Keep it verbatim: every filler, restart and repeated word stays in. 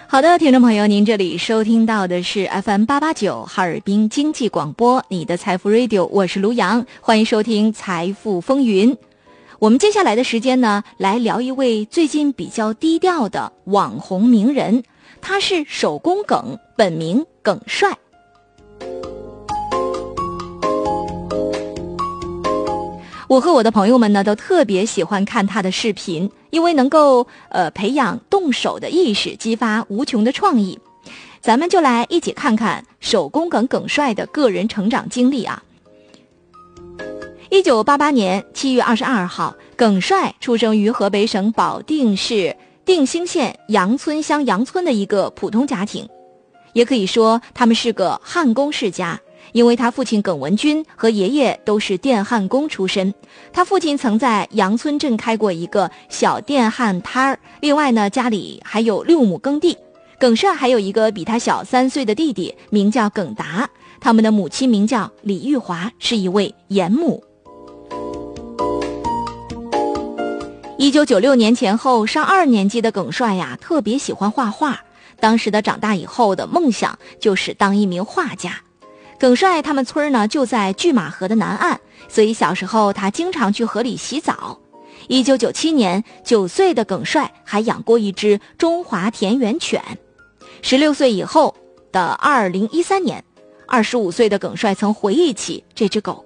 好的，听众朋友，您这里收听到的是 F M 八八九哈尔滨经济广播，你的财富 Radio， 我是卢阳，欢迎收听财富风云。我们接下来的时间呢，来聊一位最近比较低调的网红名人，他是手工耿，本名耿帅。我和我的朋友们呢，都特别喜欢看他的视频，因为能够呃培养动手的意识，激发无穷的创意。咱们就来一起看看手工耿耿帅的个人成长经历啊。一九八八年七月二十二号，耿帅出生于河北省保定市定兴县杨村乡杨村的一个普通家庭，也可以说他们是个焊工世家。因为他父亲耿文军和爷爷都是电焊工出身，他父亲曾在杨村镇开过一个小电焊摊儿，另外呢，家里还有六亩耕地。耿帅还有一个比他小三岁的弟弟，名叫耿达，他们的母亲名叫李玉华，是一位严母。一九九六年前后，上二年级的耿帅呀，特别喜欢画画，当时的长大以后的梦想就是当一名画家。耿帅他们村呢就在拒马河的南岸，所以小时候他经常去河里洗澡。一九九七年，九岁的耿帅还养过一只中华田园犬。十六岁以后的二零一三年，二十五岁的耿帅曾回忆起这只狗